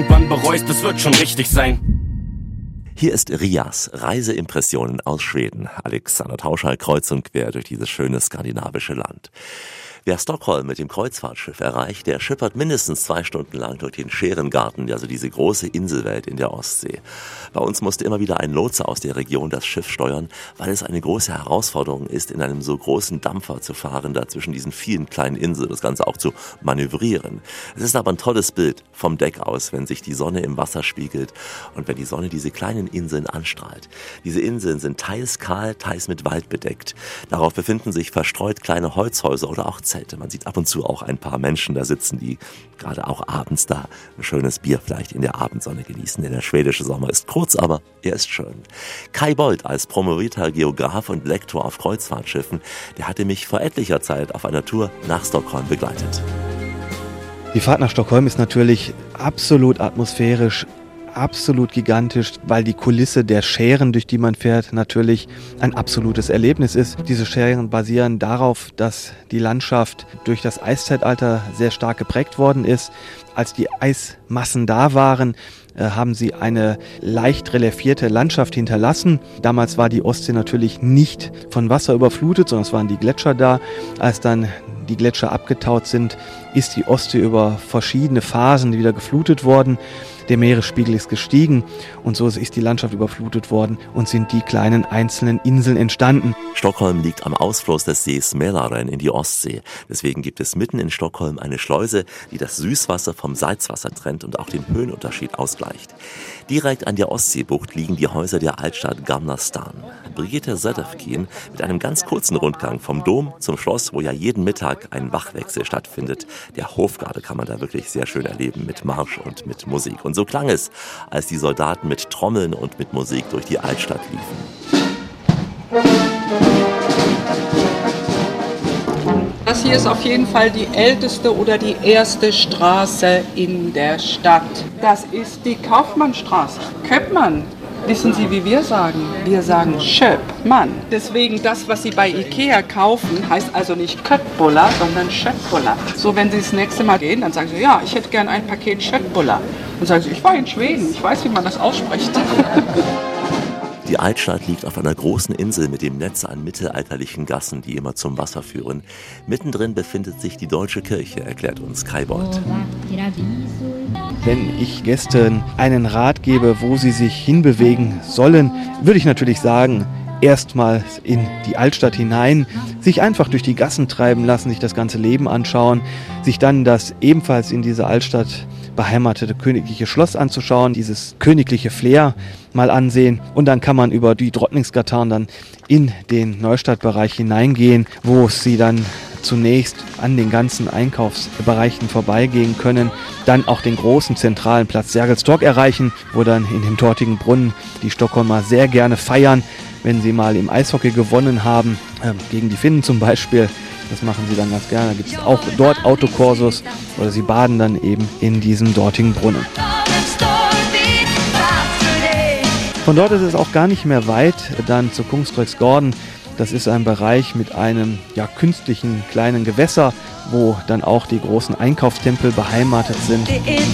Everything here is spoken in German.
Wann bereust, es wird schon richtig sein. Hier ist Rias, Reiseimpressionen aus Schweden. Alexander Tauscher kreuz und quer durch dieses schöne skandinavische Land. Wer Stockholm mit dem Kreuzfahrtschiff erreicht, der schippert mindestens 2 Stunden lang durch den Scherengarten, also diese große Inselwelt in der Ostsee. Bei uns musste immer wieder ein Lotse aus der Region das Schiff steuern, weil es eine große Herausforderung ist, in einem so großen Dampfer zu fahren, da zwischen diesen vielen kleinen Inseln, das Ganze auch zu manövrieren. Es ist aber ein tolles Bild vom Deck aus, wenn sich die Sonne im Wasser spiegelt und wenn die Sonne diese kleinen Inseln anstrahlt. Diese Inseln sind teils kahl, teils mit Wald bedeckt. Darauf befinden sich verstreut kleine Holzhäuser oder auch Zelte. Man sieht ab und zu auch ein paar Menschen da sitzen, die gerade auch abends da ein schönes Bier vielleicht in der Abendsonne genießen. Denn der schwedische Sommer ist kurz, aber er ist schön. Kai Bold als promovierter Geograf und Lektor auf Kreuzfahrtschiffen, der hatte mich vor etlicher Zeit auf einer Tour nach Stockholm begleitet. Die Fahrt nach Stockholm ist natürlich absolut atmosphärisch, absolut gigantisch, weil die Kulisse der Schären, durch die man fährt, natürlich ein absolutes Erlebnis ist. Diese Schären basieren darauf, dass die Landschaft durch das Eiszeitalter sehr stark geprägt worden ist. Als die Eismassen da waren, haben sie eine leicht reliefierte Landschaft hinterlassen. Damals war die Ostsee natürlich nicht von Wasser überflutet, sondern es waren die Gletscher da. Als dann die Gletscher abgetaut sind, ist die Ostsee über verschiedene Phasen wieder geflutet worden. Der Meeresspiegel ist gestiegen und so ist die Landschaft überflutet worden und sind die kleinen einzelnen Inseln entstanden. Stockholm liegt am Ausfluss des Sees Mälaren in die Ostsee. Deswegen gibt es mitten in Stockholm eine Schleuse, die das Süßwasser vom Salzwasser trennt und auch den Höhenunterschied ausgleicht. Direkt an der Ostseebucht liegen die Häuser der Altstadt Gamla Stan. Brigitte Söderfkin mit einem ganz kurzen Rundgang vom Dom zum Schloss, wo ja jeden Mittag ein Wachwechsel stattfindet. Der Hofgarde kann man da wirklich sehr schön erleben mit Marsch und mit Musik. Und so klang es, als die Soldaten mit Trommeln und mit Musik durch die Altstadt liefen. Das hier ist auf jeden Fall die älteste oder die erste Straße in der Stadt. Das ist die Kaufmannstraße. Köpmann. Wissen Sie, wie wir sagen? Wir sagen Köpmann. Deswegen das, was Sie bei Ikea kaufen, heißt also nicht Köttbullar, sondern Köttbullar. So, wenn Sie das nächste Mal gehen, dann sagen Sie, ja, ich hätte gern ein Paket Köttbullar. Und sagen Sie, ich war in Schweden, ich weiß, wie man das ausspricht. Die Altstadt liegt auf einer großen Insel mit dem Netz an mittelalterlichen Gassen, die immer zum Wasser führen. Mittendrin befindet sich die Deutsche Kirche, erklärt uns Kai Bold. Wenn ich Gästen einen Rat gebe, wo sie sich hinbewegen sollen, würde ich natürlich sagen, erstmal in die Altstadt hinein, sich einfach durch die Gassen treiben lassen, sich das ganze Leben anschauen, sich dann das ebenfalls in dieser Altstadt beheimatete königliche Schloss anzuschauen, dieses königliche Flair mal ansehen und dann kann man über die Drottningsgatan dann in den Neustadtbereich hineingehen, wo sie dann zunächst an den ganzen Einkaufsbereichen vorbeigehen können, dann auch den großen zentralen Platz Sergels Torg erreichen, wo dann in dem dortigen Brunnen die Stockholmer sehr gerne feiern, wenn sie mal im Eishockey gewonnen haben, gegen die Finnen zum Beispiel. Das machen sie dann ganz gerne. Da gibt es auch dort Autokursus oder sie baden dann eben in diesem dortigen Brunnen. Von dort ist es auch gar nicht mehr weit dann zu Kungsträksgården. Das ist ein Bereich mit einem künstlichen kleinen Gewässer, wo dann auch die großen Einkaufstempel beheimatet sind.